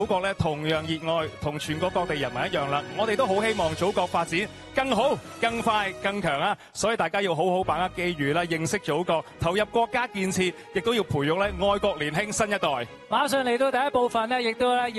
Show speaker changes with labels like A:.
A: 祖國咧同樣熱愛，同全國各地人民一樣啦。我哋都好希望祖國發展更好、更快、更強啊！所以大家要好好把握機遇啦，認識祖國，投入國家建設，亦都要培育咧愛國年輕新一代。
B: 馬上嚟到第一部分咧，亦都咧要